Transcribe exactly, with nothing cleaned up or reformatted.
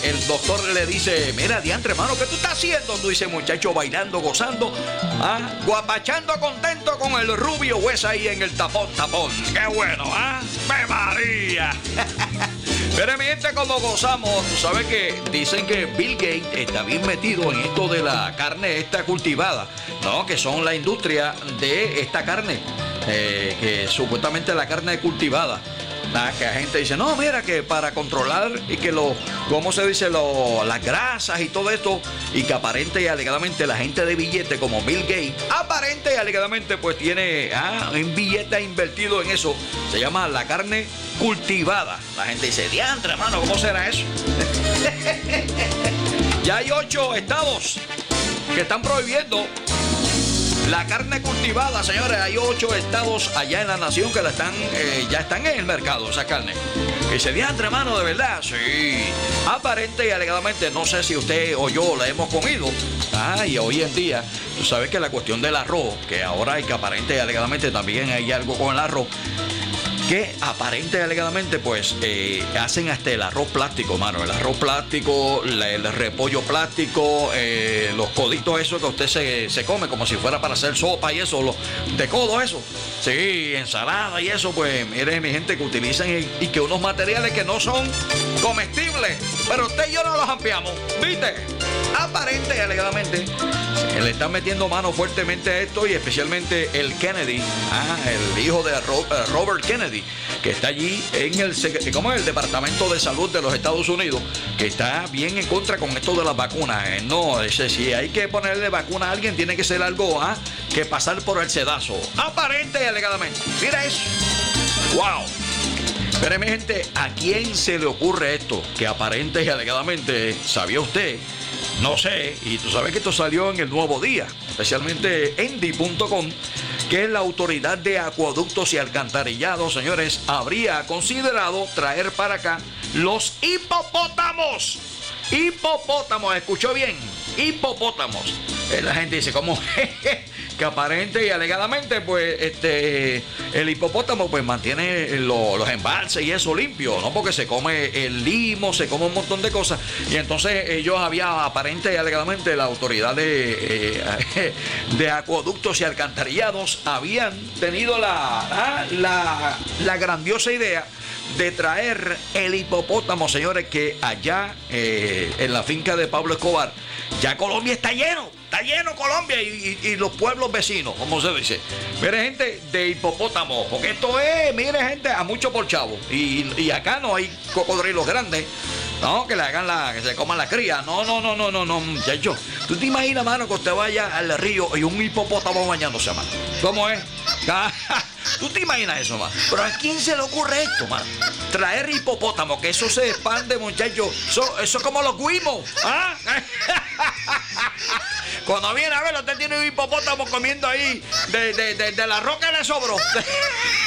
el doctor le dice, mira, diantre, hermano, ¿qué tú estás haciendo? Tú dices, muchacho, bailando, gozando, ¿ah? Guapachando contento con el rubio West ahí en el tapón, tapón. ¡Qué bueno, ah! ¡Me María! Pero mi gente, como gozamos, tú sabes que dicen que Bill Gates está bien metido en esto de la carne esta cultivada, ¿no? Que son la industria de esta carne, eh, que supuestamente la carne cultivada. Nada, que la gente dice, no, mira, que para controlar y que lo, ¿cómo se dice? Lo, las grasas y todo esto, y que aparente y alegadamente la gente de billete como Bill Gates, aparente y alegadamente pues tiene ah, un billete invertido en eso, se llama la carne cultivada. La gente dice, diantre, hermano, ¿cómo será eso? Ya hay ocho estados que están prohibiendo la carne cultivada, señores. Hay ocho estados allá en la nación que la están, eh, ya están en el mercado, esa carne. Y se diantre, hermano, de verdad. Sí. Aparente y alegadamente, no sé si usted o yo la hemos comido. Ah, y hoy en día, tú sabes que la cuestión del arroz, que ahora hay que aparente y alegadamente también hay algo con el arroz, que aparente y alegadamente pues eh, hacen hasta el arroz plástico, mano. El arroz plástico, la, el repollo plástico, eh, los coditos esos que usted se, se come como si fuera para hacer sopa y eso, los de codo eso. Sí, ensalada y eso, pues miren mi gente, que utilizan y, y que unos materiales que no son comestibles, pero usted y yo no los ampliamos, ¿viste? Aparente y alegadamente le están metiendo mano fuertemente a esto, y especialmente el Kennedy, ah, el hijo de Robert Kennedy, que está allí en el, ¿cómo es? El Departamento de Salud de los Estados Unidos, que está bien en contra con esto de las vacunas. Eh, no, ese, si hay que ponerle vacuna a alguien, tiene que ser algo ah, que pasar por el sedazo, aparente y alegadamente. Mira eso. ¡Wow! Pero mi gente, ¿a quién se le ocurre esto? Que aparente y alegadamente, ¿sabía usted? No sé, y tú sabes que esto salió en el Nuevo Día, especialmente Endy punto com, que la Autoridad de Acueductos y Alcantarillados, señores, habría considerado traer para acá los hipopótamos. Hipopótamos, ¿escuchó bien? Hipopótamos. Eh, la gente dice, ¿cómo? Que aparente y alegadamente, pues, este, el hipopótamo, pues, mantiene lo, los embalses y eso limpio, ¿no? Porque se come el limo, se come un montón de cosas. Y entonces ellos había, aparente y alegadamente, la autoridad de, eh, de acueductos y alcantarillados habían tenido la, la, la grandiosa idea de traer el hipopótamo, señores, que allá eh, en la finca de Pablo Escobar, ya Colombia está lleno. Está lleno Colombia y, y, y los pueblos vecinos, como se dice. Mire, gente, de hipopótamo, porque esto es, mire, gente, a mucho por chavo. Y, y acá no hay cocodrilos grandes, no, que le hagan la, que se coman la cría. No, no, no, no, no, no, muchacho. ¿Tú te imaginas, mano, que usted vaya al río y un hipopótamo bañándose, mano? ¿Cómo es? ¿Tú te imaginas eso, mano? Pero ¿a quién se le ocurre esto, mano? Traer hipopótamo, que eso se expande, muchacho. Eso, eso es como los guimos, ¿ah? Cuando viene a ver, usted tiene un hipopótamo comiendo ahí de, de, de, de la roca le sobró.